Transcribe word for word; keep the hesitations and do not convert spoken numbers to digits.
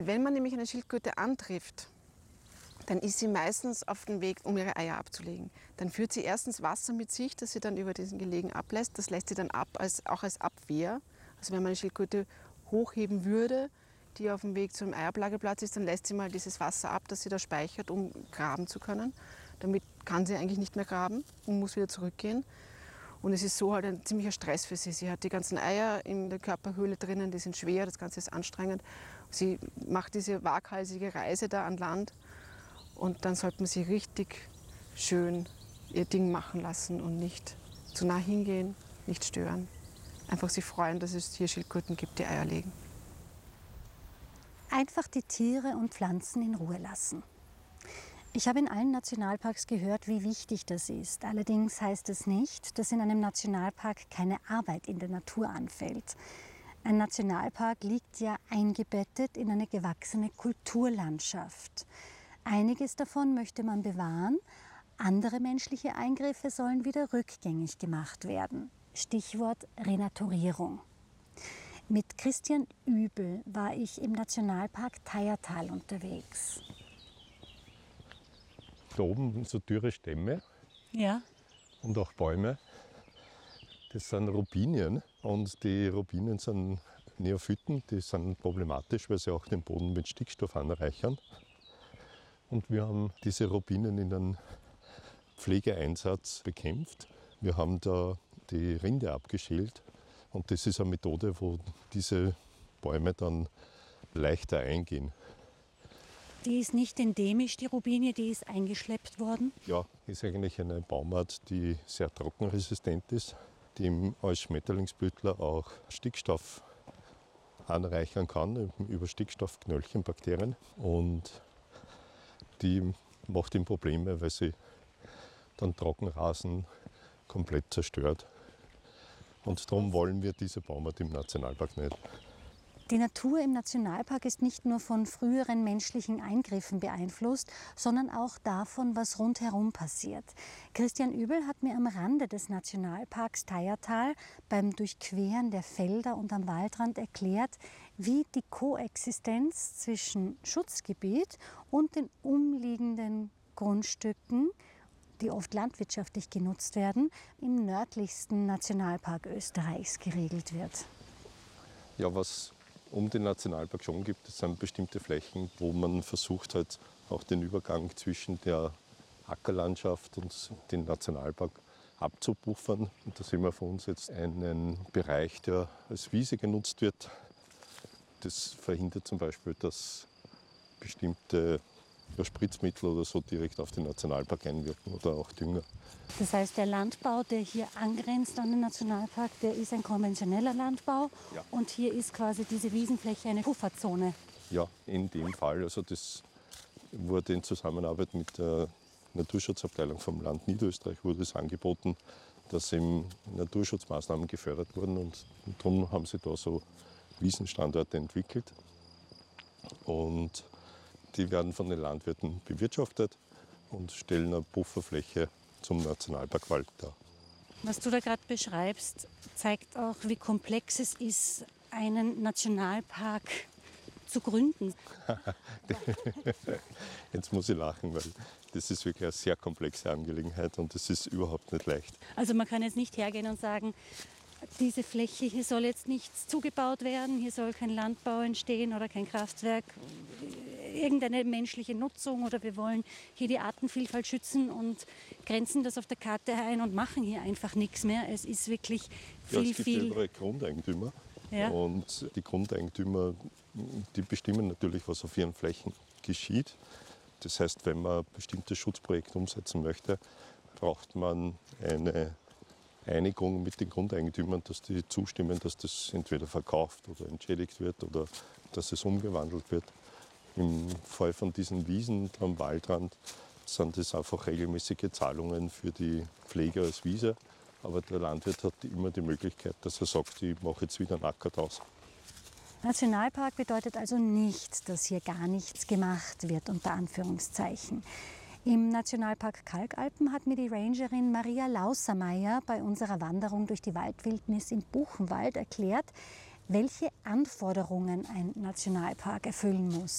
Wenn man nämlich eine Schildkröte antrifft, dann ist sie meistens auf dem Weg, um ihre Eier abzulegen. Dann führt sie erstens Wasser mit sich, das sie dann über diesen Gelegen ablässt. Das lässt sie dann ab, als, auch als Abwehr. Also wenn man eine Schildkröte hochheben würde, die auf dem Weg zum Eiablageplatz ist, dann lässt sie mal dieses Wasser ab, das sie da speichert, um graben zu können. Damit kann sie eigentlich nicht mehr graben und muss wieder zurückgehen. Und es ist so halt ein ziemlicher Stress für sie. Sie hat die ganzen Eier in der Körperhöhle drinnen, die sind schwer, das Ganze ist anstrengend. Sie macht diese waghalsige Reise da an Land. Und dann sollte man sie richtig schön ihr Ding machen lassen und nicht zu nah hingehen, nicht stören. Einfach sich freuen, dass es hier Schildkröten gibt, die Eier legen. Einfach die Tiere und Pflanzen in Ruhe lassen. Ich habe in allen Nationalparks gehört, wie wichtig das ist. Allerdings heißt es nicht, dass in einem Nationalpark keine Arbeit in der Natur anfällt. Ein Nationalpark liegt ja eingebettet in eine gewachsene Kulturlandschaft. Einiges davon möchte man bewahren, andere menschliche Eingriffe sollen wieder rückgängig gemacht werden. Stichwort Renaturierung. Mit Christian Übel war ich im Nationalpark Thayertal unterwegs. Da oben sind so dürre Stämme, ja, und auch Bäume. Das sind Robinien, und die Robinien sind Neophyten, die sind problematisch, weil sie auch den Boden mit Stickstoff anreichern. Und wir haben diese Robinien in einem Pflegeeinsatz bekämpft. Wir haben da die Rinde abgeschält, und das ist eine Methode, wo diese Bäume dann leichter eingehen. Die ist nicht endemisch, die Robinie, die ist eingeschleppt worden? Ja, ist eigentlich eine Baumart, die sehr trockenresistent ist, die als Schmetterlingsblütler auch Stickstoff anreichern kann, über Stickstoffknöllchenbakterien. Und die macht ihm Probleme, weil sie dann Trockenrasen komplett zerstört. Und darum wollen wir diese Baumart im Nationalpark nicht. Die Natur im Nationalpark ist nicht nur von früheren menschlichen Eingriffen beeinflusst, sondern auch davon, was rundherum passiert. Christian Übel hat mir am Rande des Nationalparks Thayertal beim Durchqueren der Felder und am Waldrand erklärt, wie die Koexistenz zwischen Schutzgebiet und den umliegenden Grundstücken, die oft landwirtschaftlich genutzt werden, im nördlichsten Nationalpark Österreichs geregelt wird. Ja, was um den Nationalpark schon gibt, das sind bestimmte Flächen, wo man versucht halt auch den Übergang zwischen der Ackerlandschaft und dem Nationalpark abzupuffern. Und da sehen wir von uns jetzt einen Bereich, der als Wiese genutzt wird. Das verhindert zum Beispiel, dass bestimmte ja, Spritzmittel oder so direkt auf den Nationalpark einwirken oder auch Dünger. Das heißt, der Landbau, der hier angrenzt an den Nationalpark, der ist ein konventioneller Landbau. Ja. Und hier ist quasi diese Wiesenfläche eine Pufferzone. Ja, in dem Fall. Also das wurde in Zusammenarbeit mit der Naturschutzabteilung vom Land Niederösterreich wurde es angeboten, dass eben Naturschutzmaßnahmen gefördert wurden. Und darum haben sie da so Wiesenstandorte entwickelt. Und die werden von den Landwirten bewirtschaftet und stellen eine Pufferfläche zum Nationalparkwald dar. Was du da gerade beschreibst, zeigt auch, wie komplex es ist, einen Nationalpark zu gründen. Jetzt muss ich lachen, weil das ist wirklich eine sehr komplexe Angelegenheit und es ist überhaupt nicht leicht. Also man kann jetzt nicht hergehen und sagen, diese Fläche, hier soll jetzt nichts zugebaut werden, hier soll kein Landbau entstehen oder kein Kraftwerk, irgendeine menschliche Nutzung oder wir wollen hier die Artenvielfalt schützen und grenzen das auf der Karte ein und machen hier einfach nichts mehr. Es ist wirklich viel, ja, es gibt viel... überall Grundeigentümer ja. Und die Grundeigentümer, die bestimmen natürlich, was auf ihren Flächen geschieht. Das heißt, wenn man ein bestimmtes Schutzprojekt umsetzen möchte, braucht man eine Einigung mit den Grundeigentümern, dass die zustimmen, dass das entweder verkauft oder entschädigt wird oder dass es umgewandelt wird. Im Fall von diesen Wiesen am Waldrand sind das einfach regelmäßige Zahlungen für die Pflege als Wiese. Aber der Landwirt hat immer die Möglichkeit, dass er sagt, ich mache jetzt wieder einen Acker draus. Nationalpark bedeutet also nicht, dass hier gar nichts gemacht wird, unter Anführungszeichen. Im Nationalpark Kalkalpen hat mir die Rangerin Maria Lausermeier bei unserer Wanderung durch die Waldwildnis im Buchenwald erklärt, welche Anforderungen ein Nationalpark erfüllen muss.